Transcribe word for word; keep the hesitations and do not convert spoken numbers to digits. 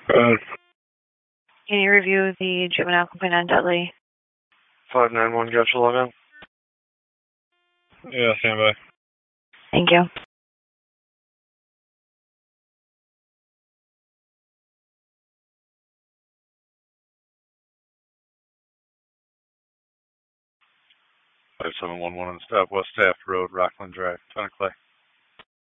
Uh, Can you review the juvenile complaint on Dudley? five nine one, got you log on? Yeah, stand by. Thank you. five seven one one on stop, West Taft Road, Rockland Drive, Town of Clay.